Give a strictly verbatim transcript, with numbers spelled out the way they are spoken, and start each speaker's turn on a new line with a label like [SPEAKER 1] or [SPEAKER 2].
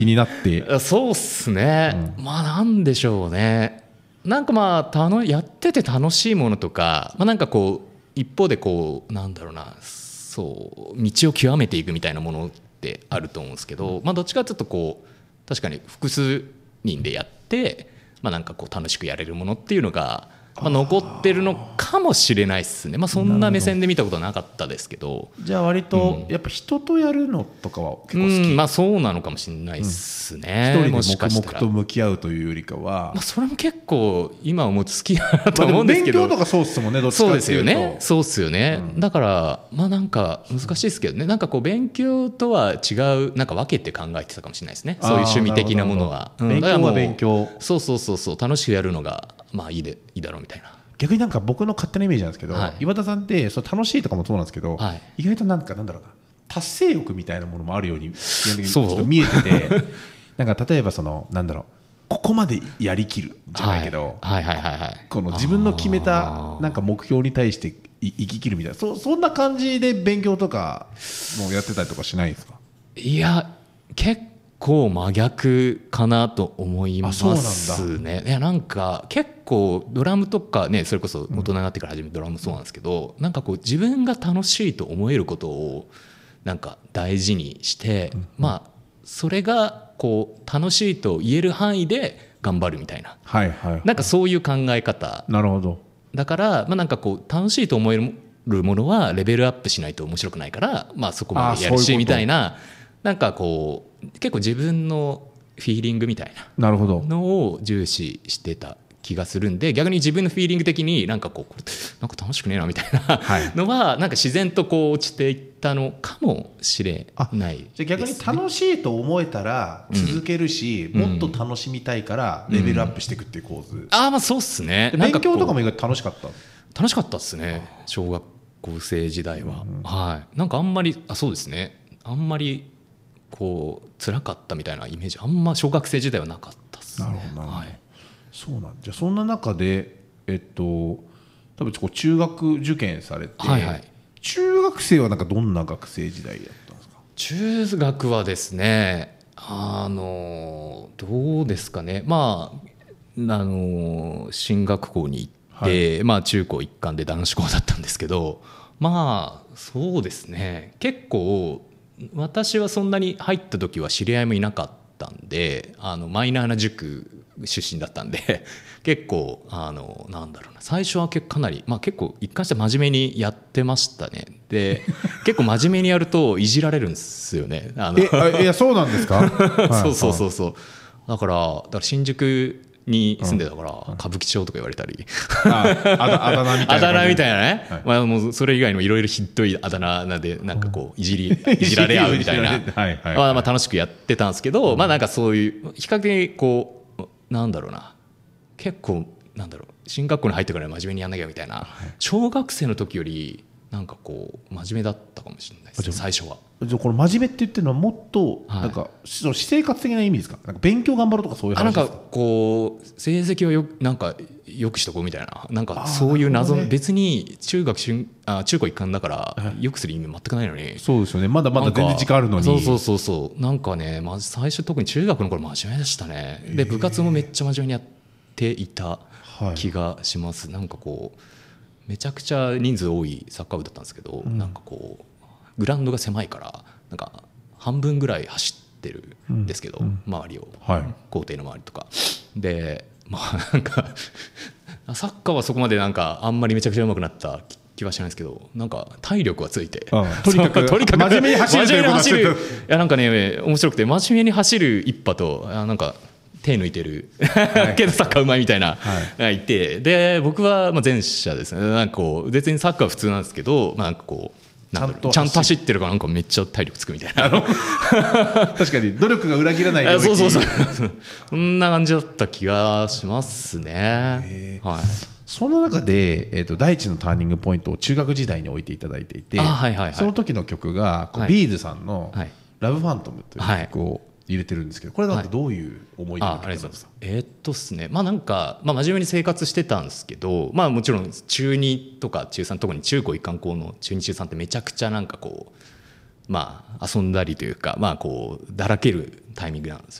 [SPEAKER 1] 気になって。
[SPEAKER 2] そうっすね、うん、まあなんでしょうね、なんかまあたのやってて楽しいものとか、まあ、なんかこう一方でこうなんだろうな、そう道を極めていくみたいなものってあると思うんですけど、まあ、どっちかというとこう確かに複数人でやって、まあ、なんかこう楽しくやれるものっていうのがまあ、残ってるのかもしれないですね。まあ、そんな目線で見たことはなかったですけど。
[SPEAKER 1] じゃあ割とやっぱ人とやるのとかは結構好き、
[SPEAKER 2] うん、まあそうなのかもしれないですね、
[SPEAKER 1] うん、一人で黙々と向き合うというよりかは、
[SPEAKER 2] まあ、それも結構今思うと好きだなと思うんですけど、
[SPEAKER 1] まあ、勉強とかそうっすもんね、どっちかっていうと。
[SPEAKER 2] そうですよね、そうっすよね、うん、だからまあなんか難しいですけどね、なんかこう勉強とは違うなんか分けて考えてたかもしれないですね、そういう趣味的なものは、
[SPEAKER 1] うん、勉強は勉強、
[SPEAKER 2] そうそうそうそう、楽しくやるのがまあいいでいいだろうみたいな。
[SPEAKER 1] 逆になんか僕の勝手なイメージなんですけど、はい、岩田さんってそう楽しいとかもそうなんですけど、はい、意外となんかなんだろうな、達成欲みたいなものもあるようにちょっと見えててなんか例えばそのなんだろう、ここまでやりきるじゃないけど、この自分の決めたなんか目標に対して生き切るみたいな、 そ, そんな感じで勉強とかもやってたりとかしないですか？
[SPEAKER 2] いや結構構真逆かなと思いますね。いやなんか結構ドラムとかね、それこそ大人になってから始めたドラムそうなんですけど、なんかこう自分が楽しいと思えることをなんか大事にして、まあそれがこう楽しいと言える範囲で頑張るみたいな、なんかそういう考え方。
[SPEAKER 1] なるほど。
[SPEAKER 2] だからまあなんかこう楽しいと思えるものはレベルアップしないと面白くないから、まあそこまでやるしみたいな、なんかこう結構自分のフィーリングみたいなのを重視してた気がするんで、逆に自分のフィーリング的になんかこうこれなんか楽しくねえなみたいなのはなんか自然とこう落ちていったのかもしれないですね。
[SPEAKER 1] じゃあ逆に楽しいと思えたら続けるし、うん、もっと楽しみたいからレベルアップしていくっていう構図、うん、
[SPEAKER 2] ああまあそうっすね。
[SPEAKER 1] 勉強とかも意外と楽しかった？
[SPEAKER 2] 楽しかったっすね、小学校生時代は、うん、はい。なんかあんまりあそうですねあんまりこう辛かったみたいなイメージあんま小学生時代はなかったっすね。
[SPEAKER 1] なるほど、はい、そうなんじゃあそんな中でえっと多分こう中学受験されて、はいはい、中学生はなんかどんな学生時代だったんですか？
[SPEAKER 2] 中学はですねあのどうですかね、まああの進学校に行って、はい、まあ中高一貫で男子校だったんですけど、まあそうですね結構私はそんなに入った時は知り合いもいなかったんで、あのマイナーな塾出身だったんで結構あのなんだろうな、最初は結構かなり、まあ、結構一貫して真面目にやってましたね。で結構真面目にやるといじられるんですよね。あの
[SPEAKER 1] えいやそうなんですか？
[SPEAKER 2] そうそうそうそう、だからだから新宿に住んでたから、うん、歌舞伎町とか言われたり
[SPEAKER 1] ああ、あだ名みたいな
[SPEAKER 2] あだ名みたいなね、はい、まあ、もうそれ以外にもいろいろひどいあだ名なんでなんかこういじりいじられ合うみたいなはいはい、はい、まあ、まあ楽しくやってたんですけど、うん、まあなんかそういう比較的こうなんだろうな、結構なんだろう進学校に入ってから真面目にやんなきゃみたいな、はい、小学生の時よりなんかこう真面目だったかもしれないですね最初は。
[SPEAKER 1] じゃあこの真面目って言ってるのはもっとなんか、はい、その私生活的な意味ですか？なんか勉強頑張るとかそういう話ですか？
[SPEAKER 2] あなんかこう成績をよなんかよくしとこうみたいな、なんかそういう謎の、ね、別に中学あ中高一貫だからよくする意味全くないのに、
[SPEAKER 1] そうですよね、まだまだ全然時間あるのに。
[SPEAKER 2] そうそうそうそうなんかね、まず最初特に中学の頃真面目でしたね。で部活もめっちゃ真面目にやっていた気がします、はい、なんかこうめちゃくちゃ人数多いサッカー部だったんですけど、うん、なんかこうグラウンドが狭いからなんか半分ぐらい走ってるんですけど、うん、周りを、はい、校庭の周りとかで、まあなんかサッカーはそこまでなんかあんまりめちゃくちゃ上手くなった気はしないですけど、なんか体力はついて、
[SPEAKER 1] ああとにかくとにかく真面目に走るということ
[SPEAKER 2] 走るいやなんかね面白くて、真面目に走る一派とあなんか手抜いてるけどサッカーうまいみたいな、はい、いて、で僕はまあ前者ですね。なんかこう別にサッカーは普通なんですけど、まあ、なんかこうなんちゃんとちゃんと走ってるからなんかめっちゃ体力つくみたいな
[SPEAKER 1] 確かに努力が裏切らない領域。
[SPEAKER 2] そうそうそうそんな感じだった気がしますね、はい、
[SPEAKER 1] その中で、えー、と第一のターニングポイントを中学時代に置いていただいていて、はいはいはい、その時の曲が、はい、ビーズさんの「ラブファントム」という曲を入れてるんですけど、これだとどういう思い出の曲なんですか？
[SPEAKER 2] えー、っとっすね、まあなんか、まあ、真面目に生活してたんですけど、まあもちろん中にとか中さん、特に中高一貫校の中に中さんってめちゃくちゃなんかこうまあ遊んだりというか、まあこうだらけるタイミングなんです